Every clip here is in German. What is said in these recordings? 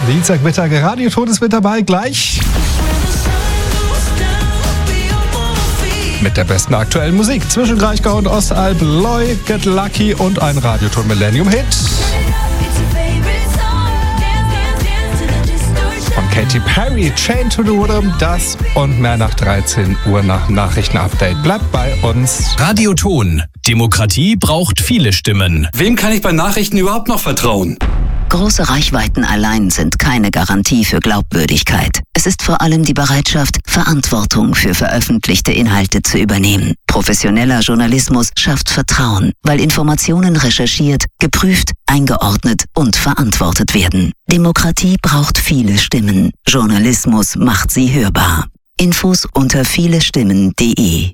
Dienstagmittag, Radioton ist mit dabei, gleich mit der besten aktuellen Musik zwischen Kraichgau und Ostalb, Loy, Get Lucky und ein Radioton Millennium Hit von Katy Perry, Chain to the Rhythm, das und mehr nach 13 Uhr nach Nachrichtenupdate. Bleibt bei uns. Radioton. Demokratie braucht viele Stimmen. Wem kann ich bei Nachrichten überhaupt noch vertrauen? Große Reichweiten allein sind keine Garantie für Glaubwürdigkeit. Es ist vor allem die Bereitschaft, Verantwortung für veröffentlichte Inhalte zu übernehmen. Professioneller Journalismus schafft Vertrauen, weil Informationen recherchiert, geprüft, eingeordnet und verantwortet werden. Demokratie braucht viele Stimmen. Journalismus macht sie hörbar. Infos unter vielestimmen.de.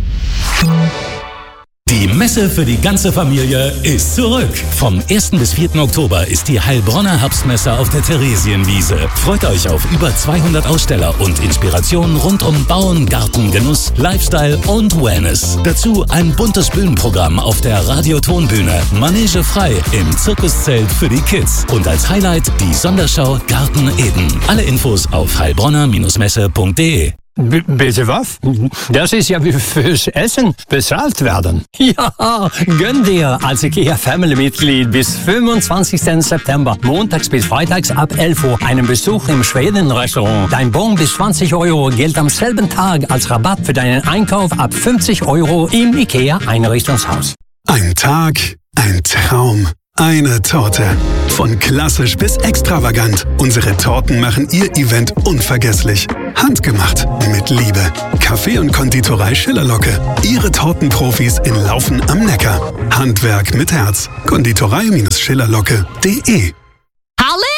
Die Messe für die ganze Familie ist zurück. Vom 1. bis 4. Oktober ist die Heilbronner Herbstmesse auf der Theresienwiese. Freut euch auf über 200 Aussteller und Inspirationen rund um Bauen, Garten, Genuss, Lifestyle und Wellness. Dazu ein buntes Bühnenprogramm auf der Radiotonbühne, Manege frei im Zirkuszelt für die Kids und als Highlight die Sonderschau Garten Eden. Alle Infos auf heilbronner-messe.de. Bitte was? Das ist ja wie fürs Essen bezahlt werden. Ja, gönn dir als IKEA-Family-Mitglied bis 25. September, montags bis freitags ab 11 Uhr, einen Besuch im Schweden-Restaurant. Dein Bon bis 20 € gilt am selben Tag als Rabatt für deinen Einkauf ab 50 € im IKEA-Einrichtungshaus. Ein Tag, ein Traum. Eine Torte. Von klassisch bis extravagant. Unsere Torten machen Ihr Event unvergesslich. Handgemacht. Mit Liebe. Kaffee und Konditorei Schillerlocke. Ihre Tortenprofis in Laufen am Neckar. Handwerk mit Herz. Konditorei-Schillerlocke.de. Halle?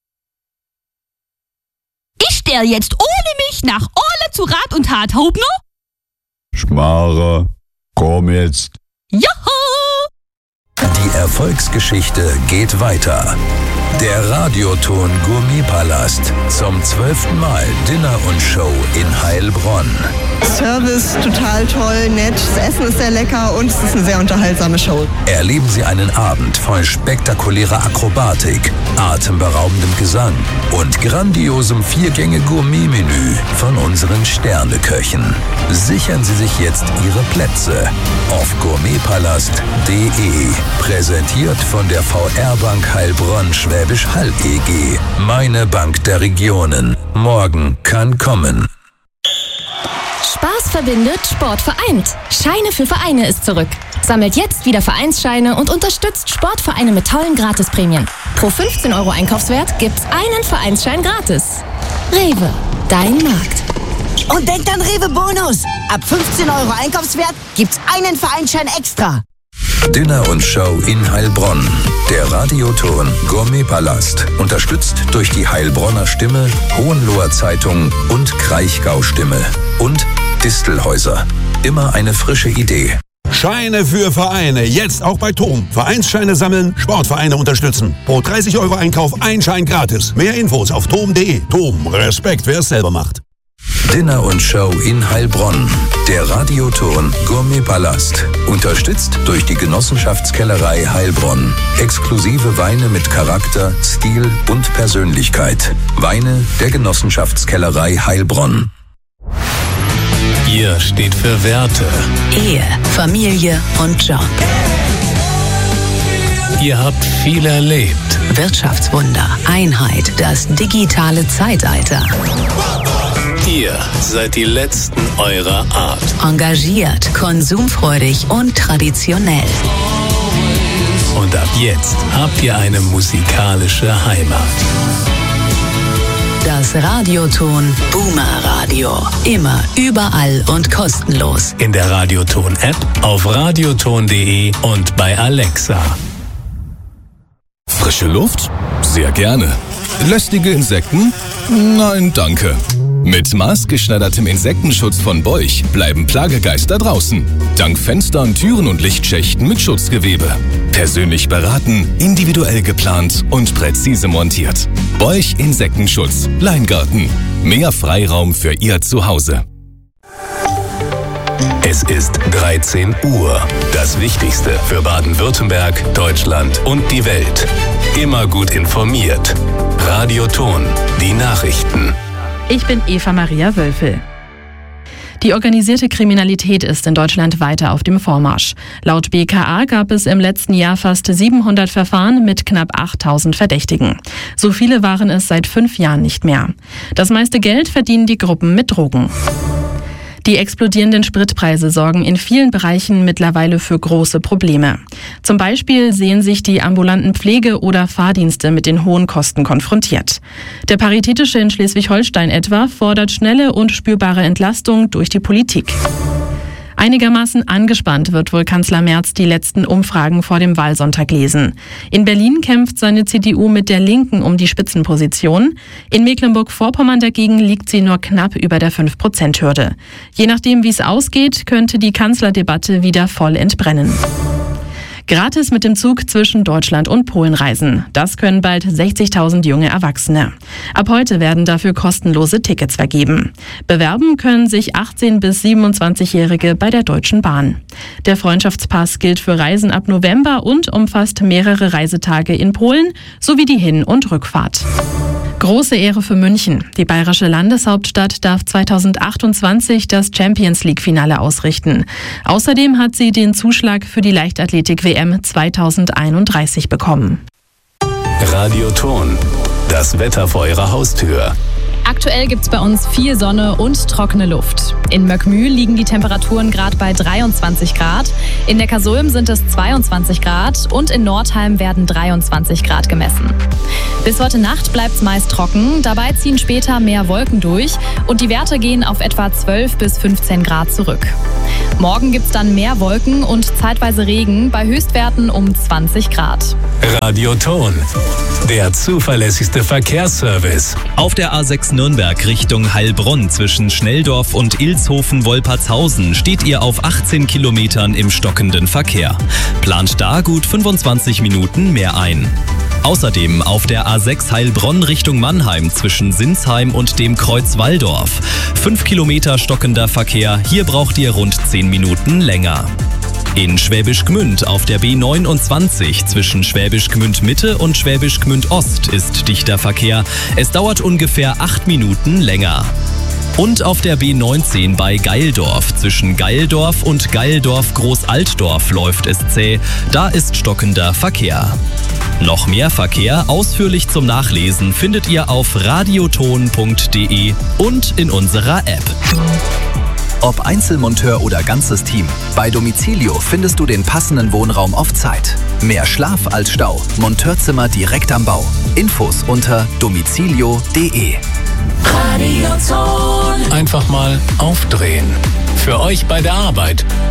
Ich stell jetzt ohne mich nach Orle zu Rat und Tat, Hobner? Schmarre, komm jetzt. Joho! Die Erfolgsgeschichte geht weiter. Der Radioton Gourmetpalast zum 12. Mal Dinner und Show in Heilbronn. Service total toll, nett, das Essen ist sehr lecker und es ist eine sehr unterhaltsame Show. Erleben Sie einen Abend voll spektakulärer Akrobatik, atemberaubendem Gesang und grandiosem 4-Gänge-Gourmet-Menü von unseren Sterneköchen. Sichern Sie sich jetzt Ihre Plätze auf gourmetpalast.de. Präsentiert von der VR-Bank Heilbronn Schwäbisch Hall EG. Meine Bank der Regionen. Morgen kann kommen. Spaß verbindet, Sport vereint. Scheine für Vereine ist zurück. Sammelt jetzt wieder Vereinsscheine und unterstützt Sportvereine mit tollen Gratisprämien. Pro 15 € Einkaufswert gibt's einen Vereinsschein gratis. Rewe, dein Markt. Und denkt an Rewe Bonus. Ab 15 € Einkaufswert gibt's einen Vereinsschein extra. Dinner und Show in Heilbronn. Der Radioton Gourmetpalast. Unterstützt durch die Heilbronner Stimme, Hohenloher Zeitung und Kraichgau Stimme. Und Distelhäuser. Immer eine frische Idee. Scheine für Vereine. Jetzt auch bei TOM. Vereinsscheine sammeln, Sportvereine unterstützen. Pro 30 € Einkauf ein Schein gratis. Mehr Infos auf tom.de. TOM. Respekt, wer es selber macht. Dinner und Show in Heilbronn. Der Radioton Gourmetpalast. Unterstützt durch die Genossenschaftskellerei Heilbronn. Exklusive Weine mit Charakter, Stil und Persönlichkeit. Weine der Genossenschaftskellerei Heilbronn. Ihr steht für Werte. Ehe, Familie und Job. Ihr habt viel erlebt. Wirtschaftswunder, Einheit, das digitale Zeitalter. Ihr seid die Letzten eurer Art. Engagiert, konsumfreudig und traditionell. Und ab jetzt habt ihr eine musikalische Heimat. Das Radioton Boomer Radio. Immer, überall und kostenlos. In der Radioton-App, auf radioton.de und bei Alexa. Frische Luft? Sehr gerne. Lästige Insekten? Nein, danke. Mit maßgeschneidertem Insektenschutz von Beuch bleiben Plagegeister draußen. Dank Fenstern, Türen und Lichtschächten mit Schutzgewebe. Persönlich beraten, individuell geplant und präzise montiert. Beuch Insektenschutz. Leingarten. Mehr Freiraum für Ihr Zuhause. Es ist 13 Uhr. Das Wichtigste für Baden-Württemberg, Deutschland und die Welt. Immer gut informiert. Radioton, die Nachrichten. Ich bin Eva Maria Wölfel. Die organisierte Kriminalität ist in Deutschland weiter auf dem Vormarsch. Laut BKA gab es im letzten Jahr fast 700 Verfahren mit knapp 8000 Verdächtigen. So viele waren es seit 5 Jahren nicht mehr. Das meiste Geld verdienen die Gruppen mit Drogen. Die explodierenden Spritpreise sorgen in vielen Bereichen mittlerweile für große Probleme. Zum Beispiel sehen sich die ambulanten Pflege- oder Fahrdienste mit den hohen Kosten konfrontiert. Der Paritätische in Schleswig-Holstein etwa fordert schnelle und spürbare Entlastung durch die Politik. Einigermaßen angespannt wird wohl Kanzler Merz die letzten Umfragen vor dem Wahlsonntag lesen. In Berlin kämpft seine CDU mit der Linken um die Spitzenposition. In Mecklenburg-Vorpommern dagegen liegt sie nur knapp über der 5%-Hürde. Je nachdem, wie es ausgeht, könnte die Kanzlerdebatte wieder voll entbrennen. Gratis mit dem Zug zwischen Deutschland und Polen reisen. Das können bald 60.000 junge Erwachsene. Ab heute werden dafür kostenlose Tickets vergeben. Bewerben können sich 18- bis 27-Jährige bei der Deutschen Bahn. Der Freundschaftspass gilt für Reisen ab November und umfasst mehrere Reisetage in Polen sowie die Hin- und Rückfahrt. Große Ehre für München. Die bayerische Landeshauptstadt darf 2028 das Champions-League-Finale ausrichten. Außerdem hat sie den Zuschlag für die Leichtathletik-WM 2031 bekommen. Radioton, das Wetter vor Ihrer Haustür. Aktuell gibt's bei uns viel Sonne und trockene Luft. In Möckmühl liegen die Temperaturen gerade bei 23 Grad, in Neckarsulm sind es 22 Grad und in Nordheim werden 23 Grad gemessen. Bis heute Nacht bleibt's meist trocken, dabei ziehen später mehr Wolken durch und die Werte gehen auf etwa 12 bis 15 Grad zurück. Morgen gibt's dann mehr Wolken und zeitweise Regen bei Höchstwerten um 20 Grad. Radioton, der zuverlässigste Verkehrsservice. Auf der A6 Nürnberg Richtung Heilbronn zwischen Schnelldorf und Ilshofen-Wolpertshausen steht ihr auf 18 Kilometern im stockenden Verkehr. Plant da gut 25 Minuten mehr ein. Außerdem auf der A6 Heilbronn Richtung Mannheim zwischen Sinsheim und dem Kreuz Walldorf. 5 Kilometer stockender Verkehr, hier braucht ihr rund 10 Minuten länger. In Schwäbisch Gmünd auf der B29 zwischen Schwäbisch Gmünd Mitte und Schwäbisch Gmünd Ost ist dichter Verkehr. Es dauert ungefähr 8 Minuten länger. Und auf der B19 bei Geildorf zwischen Geildorf und Geildorf-Großaltdorf läuft es zäh. Da ist stockender Verkehr. Noch mehr Verkehr ausführlich zum Nachlesen findet ihr auf radioton.de und in unserer App. Ob Einzelmonteur oder ganzes Team, bei Domicilio findest du den passenden Wohnraum auf Zeit. Mehr Schlaf als Stau, Monteurzimmer direkt am Bau. Infos unter domicilio.de. Einfach mal aufdrehen. Für euch bei der Arbeit.